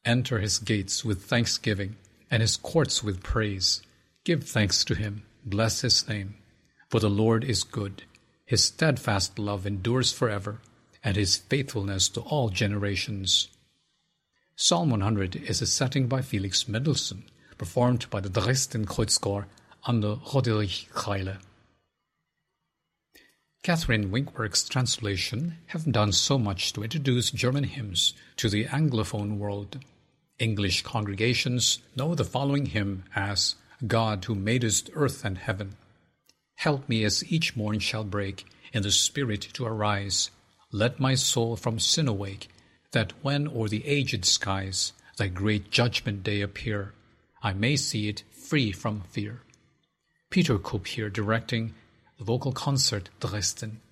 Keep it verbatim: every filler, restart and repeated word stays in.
Enter his gates with thanksgiving, and his courts with praise. Give thanks to him, bless his name. For the Lord is good, his steadfast love endures forever, and his faithfulness to all generations. Psalm one hundred is a setting by Felix Mendelssohn, performed by the Dresden Kreuzchor under Roderich Kreile. Catherine Winkberg's translation have done so much to introduce German hymns to the Anglophone world. English congregations know the following hymn as God who madest earth and heaven. Help me as each morn shall break, in the spirit to arise. Let my soul from sin awake, that when o'er the aged skies thy great judgment day appear, I may see it free from fear. Peter Kopp here directing the vocal concert Dresden.